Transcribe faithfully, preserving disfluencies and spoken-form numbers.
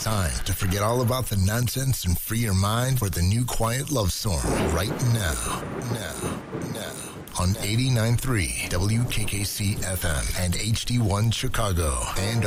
time to forget all about the nonsense and free your mind for the new quiet love song right now. Now. Now. On eighty-nine point three W K K C F M and H D one Chicago and